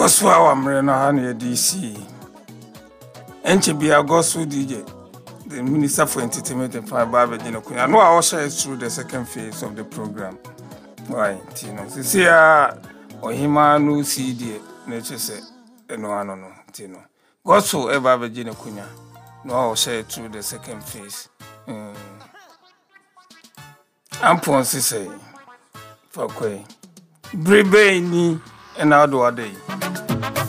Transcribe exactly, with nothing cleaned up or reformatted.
gospel hour mre no ha na D C. Enche bia gospel D J, the Minister for Entertainment and Fire Baba Jino Kunya. No, I will share it through the second phase of the program. Why, Tino? See, uh, or him no C D, nature say, no, I don't know, Tino. Gospel ever Baba Jino Kunya. No, I will share it through the second phase. Um, I'm Ponsi say, for Quay. Brebe ni and how do I day?